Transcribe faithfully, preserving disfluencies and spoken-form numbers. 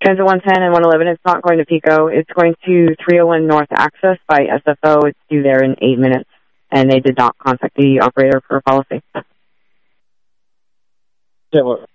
Transit one ten and one eleven, it's not going to Pico. It's going to three oh one North Access by S F O. It's due there in eight minutes, and they did not contact the operator for a policy. Yeah, well,